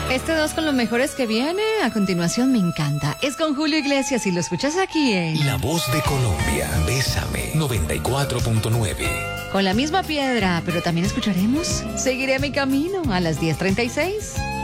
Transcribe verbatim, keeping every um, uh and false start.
Este dos con los mejores que viene, a continuación me encanta. Es con Julio Iglesias y lo escuchas aquí en La Voz de Colombia, Bésame, noventa y cuatro punto nueve. Con la misma piedra, pero también escucharemos Seguiré mi camino a las diez treinta y seis.